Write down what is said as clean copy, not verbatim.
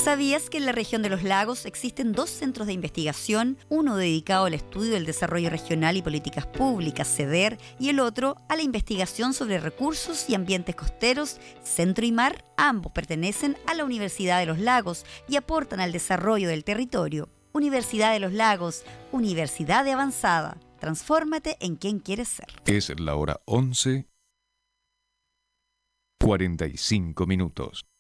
¿Sabías que en la región de los lagos existen 2 centros de investigación, uno dedicado al estudio del desarrollo regional y políticas públicas, CEDER, y el otro a la investigación sobre recursos y ambientes costeros, Centro y Mar? Ambos pertenecen a la Universidad de los Lagos y aportan al desarrollo del territorio. Universidad de los Lagos, Universidad de Avanzada. Transfórmate en quien quieres ser. Es la hora 11:45.